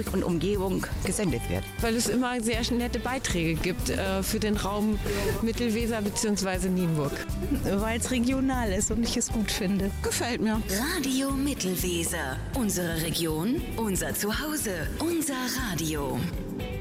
und Umgebung gesendet wird. Weil es immer sehr nette Beiträge gibt für den Raum Mittelweser bzw. Nienburg. Weil es regional ist und ich es gut finde. Gefällt mir. Radio Mittelweser. Unsere Region, unser Zuhause, unser Radio.